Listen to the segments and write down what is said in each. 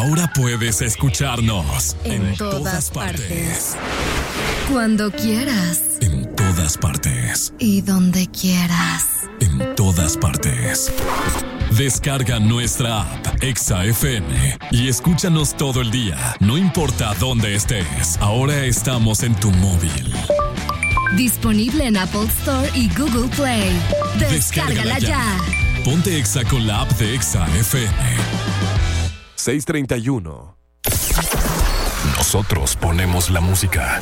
Ahora puedes escucharnos en todas partes. Cuando quieras. En todas partes. Y donde quieras. En todas partes. Descarga nuestra app Exa FM y escúchanos todo el día, no importa dónde estés. Ahora estamos en tu móvil. Disponible en Apple Store y Google Play. Descárgala ya. Ponte Exa con la app de Exa FM. 6:31. Nosotros ponemos la música.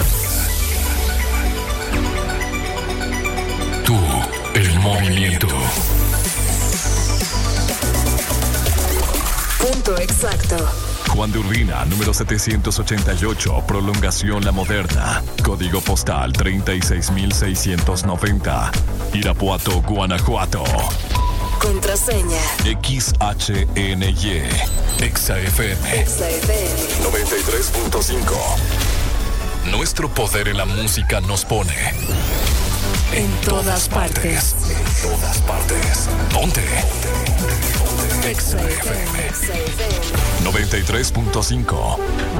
Tú, el movimiento. Punto exacto. Juan de Urbina, número 788, prolongación La Moderna. Código postal 36690. Irapuato, Guanajuato. Contraseña XHNY. Exa FM. Exa FM 93.5. Nuestro poder en la música nos pone en todas partes. En todas partes. Ponte. Exa FM 93.5.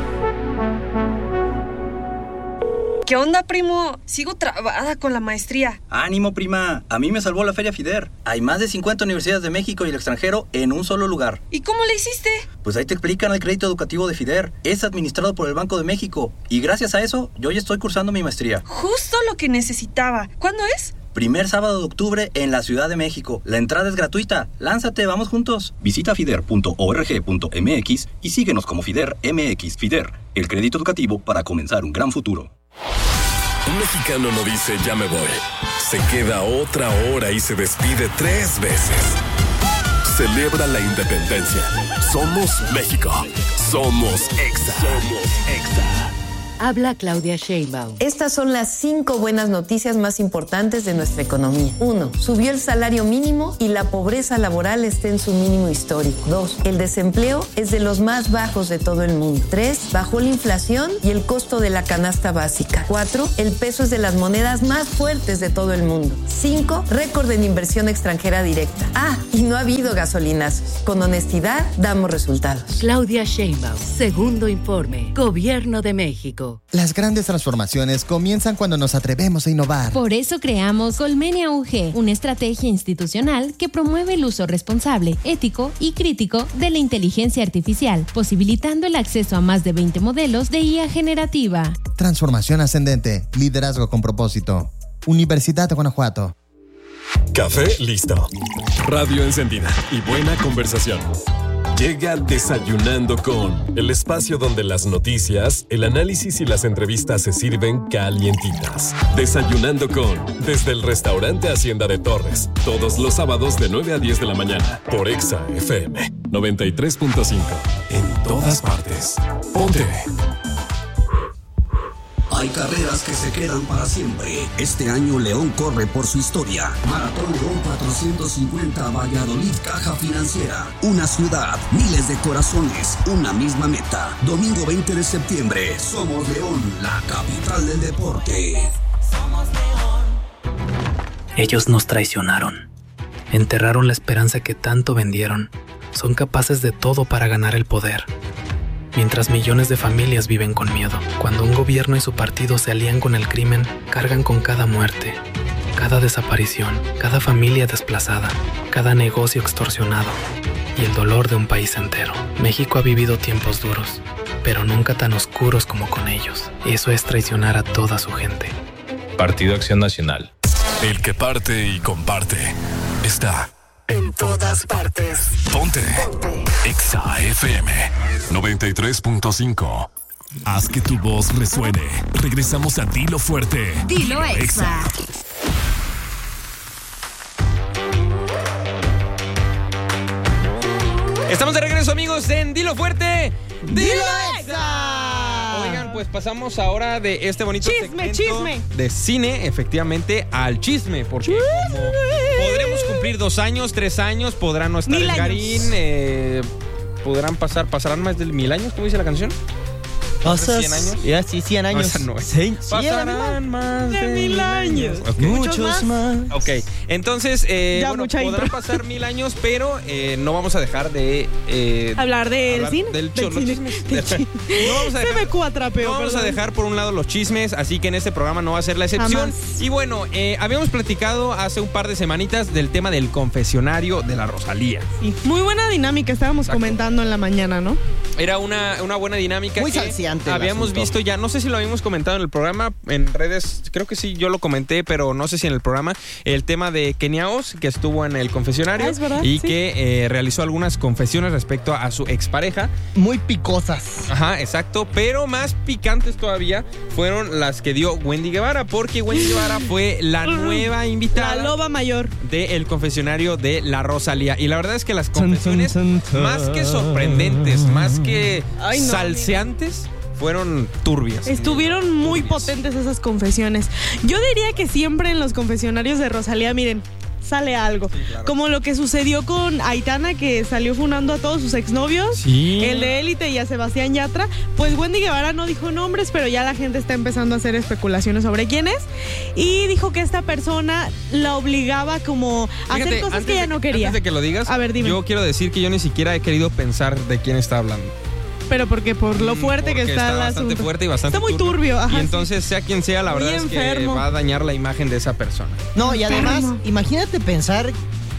¿Qué onda, primo? Sigo trabada con la maestría. ¡Ánimo, prima! A mí me salvó la Feria FIDER. Hay más de 50 universidades de México y el extranjero en un solo lugar. ¿Y cómo le hiciste? Pues ahí te explican el crédito educativo de FIDER. Es administrado por el Banco de México. Y gracias a eso, yo ya estoy cursando mi maestría. Justo lo que necesitaba. ¿Cuándo es? Primer sábado de octubre en la Ciudad de México. La entrada es gratuita. Lánzate, vamos juntos. Visita fider.org.mx y síguenos como FIDER MX. FIDER, el crédito educativo para comenzar un gran futuro. Un mexicano no dice ya me voy. Se queda otra hora y se despide 3 veces. Celebra la independencia. Somos México. Somos Exa. Somos Exa. Habla Claudia Sheinbaum. Estas son las 5 buenas noticias más importantes de nuestra economía. 1. Subió el salario mínimo y la pobreza laboral está en su mínimo histórico. 2. El desempleo es de los más bajos de todo el mundo. 3. Bajó la inflación y el costo de la canasta básica. 4. El peso es de las monedas más fuertes de todo el mundo. 5. Récord en inversión extranjera directa. Y no ha habido gasolinazos. Con honestidad damos resultados. Claudia Sheinbaum. Segundo informe. Gobierno de México. Las grandes transformaciones comienzan cuando nos atrevemos a innovar. Por eso creamos Colmenia UG, una estrategia institucional que promueve el uso responsable, ético y crítico de la inteligencia artificial, posibilitando el acceso a más de 20 modelos de IA generativa. Transformación ascendente, liderazgo con propósito. Universidad de Guanajuato. Café listo. Radio encendida y buena conversación. Llega Desayunando con, el espacio donde las noticias, el análisis y las entrevistas se sirven calientitas. Desayunando con, desde el restaurante Hacienda de Torres, todos los sábados de 9 a 10 de la mañana, por Exa FM 93.5. En todas partes. Ponte. Hay carreras que se quedan para siempre. Este año León corre por su historia. Maratón León 450 Valladolid Caja Financiera. Una ciudad, miles de corazones, una misma meta. Domingo 20 de septiembre. Somos León, la capital del deporte. Somos León. Ellos nos traicionaron. Enterraron la esperanza que tanto vendieron. Son capaces de todo para ganar el poder. Mientras millones de familias viven con miedo. Cuando un gobierno y su partido se alían con el crimen, cargan con cada muerte, cada desaparición, cada familia desplazada, cada negocio extorsionado y el dolor de un país entero. México ha vivido tiempos duros, pero nunca tan oscuros como con ellos. Eso es traicionar a toda su gente. Partido Acción Nacional. El que parte y comparte está en todas partes. Ponte. Exa FM 93.5. Haz que tu voz resuene. Regresamos a Dilo Fuerte. Dilo Exa. Estamos de regreso, amigos, en Dilo Fuerte. ¡Dilo Exa! Oigan, pues pasamos ahora de este bonito chisme de cine, efectivamente, al chisme. Porque como podremos cumplir 2 años, 3 años, podrán no estar 1000 en Garín, pasarán más de 1000 años, ¿cómo dice la canción? ¿100 años? Ya, sí, 100 años. No, esa no es. Sí, Pasarán más de 1000 años. Okay. Muchos más. Ok, entonces, bueno, mucha podrán intro. pasar 1000 años, pero no vamos a dejar de... hablar del cine. Del Del los cine. chismes. Del cine. No vamos a Se dejar, me cuatrapeó, no vamos a perdón. dejar por un lado los chismes, así que en este programa no va a ser la excepción. Jamás. Y bueno, habíamos platicado hace un par de semanitas del tema del confesionario de la Rosalía. Sí. Muy buena dinámica, estábamos comentando en la mañana, ¿no? Era una buena dinámica. Muy que salseante el habíamos asunto. visto ya, no sé si lo habíamos comentado en el programa, en redes, creo que sí, yo lo comenté, pero no sé si en el programa, el tema de Kenia Oz, que estuvo en el confesionario es verdad, y sí. que realizó algunas confesiones respecto a su expareja. Muy picosas. Ajá, exacto, pero más picantes todavía fueron las que dio Wendy Guevara, porque Wendy Guevara fue la nueva invitada. La loba mayor. Del confesionario de la Rosalía. Y la verdad es que las confesiones, más que sorprendentes, más que Ay, no, salseantes, fueron turbias. Estuvieron muy potentes esas confesiones. Yo diría que siempre en los confesionarios de Rosalía, miren, sale algo. Sí, claro. Como lo que sucedió con Aitana, que salió funando a todos sus exnovios. Sí. El de Élite y a Sebastián Yatra. Pues Wendy Guevara no dijo nombres, pero ya la gente está empezando a hacer especulaciones sobre quién es. Y dijo que esta persona la obligaba como a hacer Fíjate, cosas que ella no quería. Antes de que lo digas, A ver, dime. yo quiero decir que yo ni siquiera he querido pensar de quién está hablando. Pero porque por lo fuerte que Porque está el bastante asunto. fuerte y bastante Está muy turbio. Ajá, y entonces, sea quien sea, la Muy verdad es enfermo. que va a dañar la imagen de esa persona. No, y además, Enfermo. imagínate pensar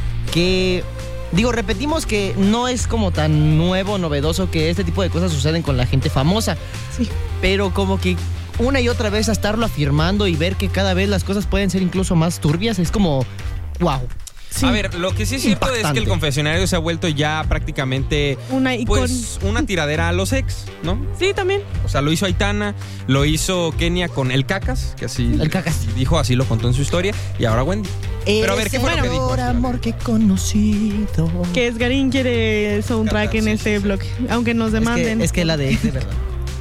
que... Digo, repetimos que no es como tan nuevo, novedoso que este tipo de cosas suceden con la gente famosa. Sí. Pero como que una y otra vez a estarlo afirmando y ver que cada vez las cosas pueden ser incluso más turbias, es como... ¡Wow! Sí. A ver, lo que sí es cierto es que Impactante. el confesionario se ha vuelto ya prácticamente pues una tiradera a los ex, ¿no? Sí, también. O sea, lo hizo Aitana, lo hizo Kenia con el Cacas, que así El Cacas. dijo, así lo contó en su historia, y ahora Wendy. Pero a ver, ¿qué fue lo que dijo? Por amor que he conocido. Que es Garín quiere el soundtrack en este bloque, aunque nos demanden. Es que la de verdad.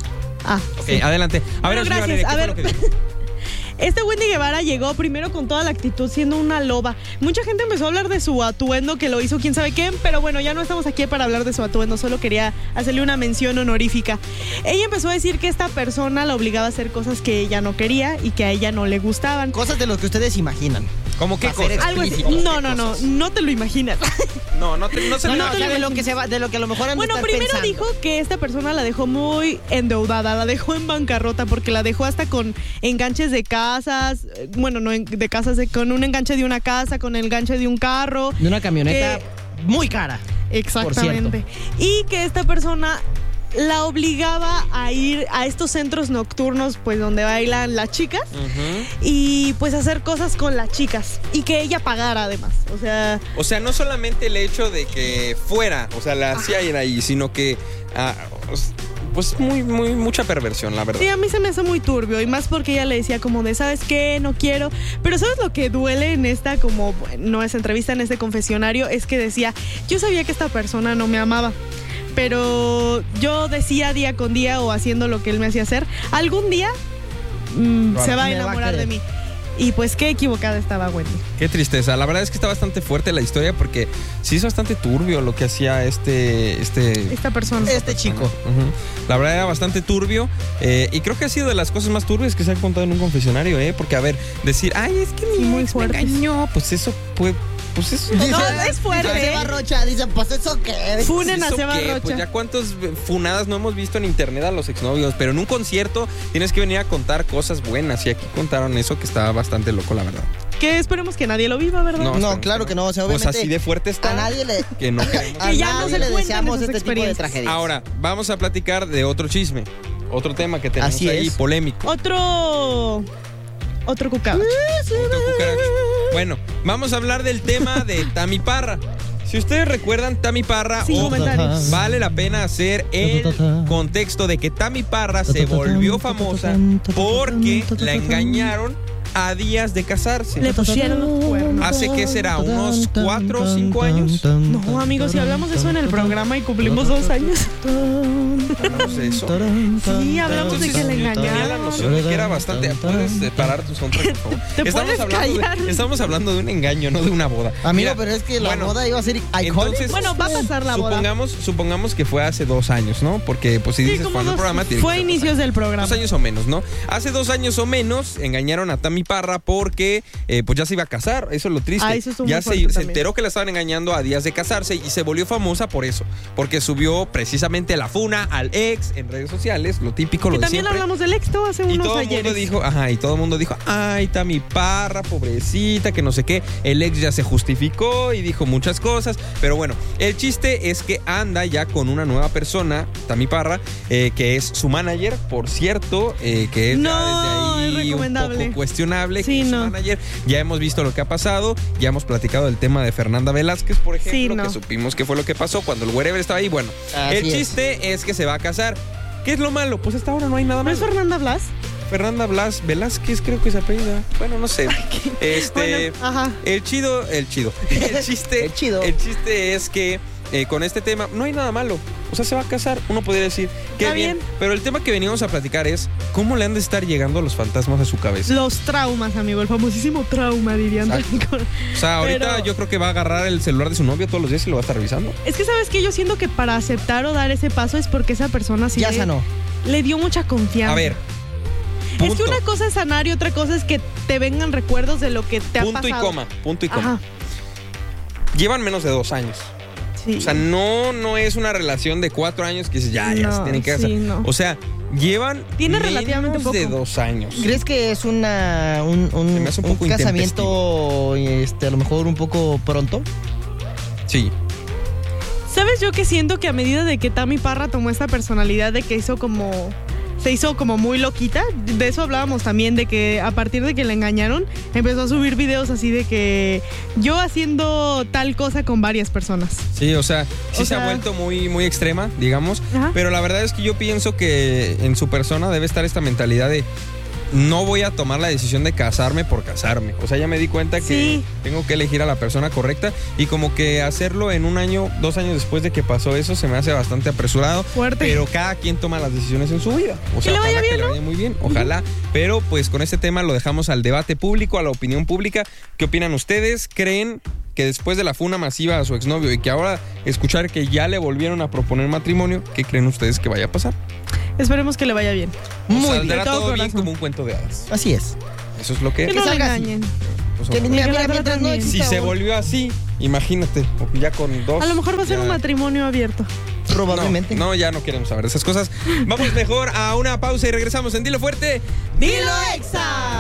Ah, Ok, sí. adelante. A ver, Bueno, señora gracias. Valeria, ¿qué A fue ver. lo que dijo? Este Wendy Guevara llegó primero con toda la actitud siendo una loba. Mucha gente empezó a hablar de su atuendo, que lo hizo quién sabe quién, pero bueno, ya no estamos aquí para hablar de su atuendo, solo quería hacerle una mención honorífica. Ella empezó a decir que esta persona la obligaba a hacer cosas que ella no quería y que a ella no le gustaban. Cosas de lo que ustedes imaginan. ¿Cómo qué Va a ser cosas? Algo así. explícito. No te lo imaginas. No se No, me no, te o lo sea, de lo que se va, de lo que a lo mejor han de Bueno, estar primero pensando. dijo que esta persona la dejó muy endeudada, la dejó en bancarrota porque la dejó hasta con enganches de casas, bueno, no de casas, con un enganche de una casa, con el enganche de un carro. De una camioneta que- muy cara. Exactamente. Y que esta persona la obligaba a ir a estos centros nocturnos, pues donde bailan las chicas, y pues hacer cosas con las chicas y que ella pagara además. O sea, no solamente el hecho de que fuera, o sea, la hacía ir ahí, sino que pues mucha perversión, la verdad. Sí, a mí se me hace muy turbio y más porque ella le decía como de, ¿sabes qué? No quiero. Pero ¿sabes lo que duele en esta, como no es entrevista, en este confesionario? Es que decía, yo sabía que esta persona no me amaba, pero yo decía día con día o haciendo lo que él me hacía hacer, algún día se va a Me va a enamorar de querer. mí. Y pues qué equivocada estaba Wendy. Qué tristeza. La verdad es que está bastante fuerte la historia porque sí es bastante turbio lo que hacía Esta persona. Este chico. Ujú. La verdad era bastante turbio y creo que ha sido de las cosas más turbias que se han contado en un confesionario, porque a ver, decir, ay, es que mi muy ex me fuertes. engañó, pues eso puede, pues eso. No, es fuerte. Dice Seba Rocha, dice, pues eso qué. Funen a ¿Eso Seba qué? Rocha. Pues ya cuántas funadas no hemos visto en internet a los exnovios, pero en un concierto tienes que venir a contar cosas buenas y aquí contaron eso que estaba bastante loco, la verdad. Que esperemos que nadie lo viva, ¿verdad? No, No, esperemos claro que no, o sea, obviamente. Pues así de fuerte está A nadie le. que no queremos. A Que ya no nadie se le cuenten deseamos esas este tipo de experiencias. tragedias. Ahora, vamos a platicar de otro chisme, otro tema que tenemos Así ahí, es. polémico. Otro cucaracho. Otro cucaracho. Bueno, vamos a hablar del tema de Tami Parra. Si ustedes recuerdan, Tami Parra, Sin comentarios. vale la pena hacer el contexto de que Tami Parra se volvió famosa porque la engañaron a días de casarse. Le pusieron los cuernos. ¿Hace qué será? ¿Unos 4 o 5 años? No, amigos, si hablamos de eso en el programa y cumplimos 2 años. ¿Hablamos de eso? Sí, hablamos de que le Tenía engañaron. la noción de que era bastante... ¿Puedes parar tu soundtrack, por favor? ¿Te puedes callar? Estamos hablando de un engaño, no de una boda. Amigo, pero es que la boda iba a ser icónica. Entonces, Bueno, va a pasar la boda. Supongamos que fue hace 2 años, ¿no? Porque pues si Sí, dices como cuando el programa tiene fue que ser 2 inicios años. del programa. 2 años o menos, ¿no? Hace 2 años o menos engañaron a Tami Parra porque pues ya se iba a casar. Eso es lo triste. Eso estuvo ya muy se fuerte enteró que la estaban engañando a días de casarse y se volvió famosa por eso. Porque subió precisamente la funa al ex en redes sociales, lo típico, Que lo de también siempre. hablamos del exto hace Y unos todo el mundo ayeres. dijo, y todo el mundo dijo, ay, Tami Parra, pobrecita, que no sé qué. El ex ya se justificó y dijo muchas cosas. Pero bueno, el chiste es que anda ya con una nueva persona, Tami Parra, que es su manager, por cierto, que es No, ya es desde ahí un recomendable. poco cuestionable. Sí, que es su no. manager. Ya hemos visto lo que ha pasado, ya hemos platicado del tema de Fernanda Velázquez, por ejemplo, Sí, no. que supimos que fue lo que pasó cuando el wherever estaba ahí. Bueno, Así el es. chiste es que se va a casar. ¿Qué es lo malo? Pues hasta ahora no hay nada ¿No es malo. Fernanda Blas? Fernanda Blas Velázquez, creo que es apellida. Bueno, no sé. Bueno, ajá. El chiste es que con este tema no hay nada malo. O sea, se va a casar. Uno podría decir, qué Está bien. bien. Pero el tema que veníamos a platicar es cómo le han de estar llegando los fantasmas a su cabeza. Los traumas, amigo, el famosísimo trauma, dirían. O sea, ahorita Pero- yo creo que va a agarrar el celular de su novio todos los días y lo va a estar revisando. Es que, ¿sabes qué? Yo siento que para aceptar o dar ese paso es porque esa persona sí Ya sanó. le dio mucha confianza. A ver. Es que Punto. una cosa es sanar y otra cosa es que te vengan recuerdos de lo que te ha Punto y pasado. coma. Punto y coma. Ajá. Llevan menos de 2 años. Sí. O sea, no es una relación de 4 años que dices, ya se No, tienen que casar. sí, no. O sea, llevan Tiene relativamente menos de poco. 2 años. ¿Crees que es un Se me hace un poco casamiento a lo mejor un poco pronto? Sí. ¿Sabes yo que siento que a medida de que Tami Parra tomó esta personalidad de que se hizo como muy loquita? De eso hablábamos también, de que a partir de que la engañaron, empezó a subir videos así de que yo haciendo tal cosa con varias personas. Sí, o sea, sí O se ha sea- vuelto muy, muy extrema, digamos. Ajá. Pero la verdad es que yo pienso que en su persona debe estar esta mentalidad de no voy a tomar la decisión de casarme por casarme. O sea, ya me di cuenta que Sí. tengo que elegir a la persona correcta y como que hacerlo en 1 año, 2 años después de que pasó eso se me hace bastante apresurado. Fuerte. Pero cada quien toma las decisiones en su vida. O sea, le vaya ojalá bien, que le ¿no? vaya muy bien, ojalá. Pero pues con este tema lo dejamos al debate público, a la opinión pública. ¿Qué opinan ustedes? ¿Creen que después de la funa masiva a su exnovio y que ahora escuchar que ya le volvieron a proponer matrimonio, qué creen ustedes que vaya a pasar? Esperemos que le vaya bien. Muy Saldrá de todo todo bien corazón. como un cuento de hadas. Así es. Eso es lo que Que es. no le salga así. engañen. Pues, Que, ojalá. mira, que la mientras traten no bien. Si exista se volvió así, imagínate, ya con 2. A lo mejor va a ser ya- un matrimonio abierto. probablemente. No, ya no queremos saber de esas cosas. Vamos mejor a una pausa y regresamos en Dilo Fuerte. ¡Dilo Exa!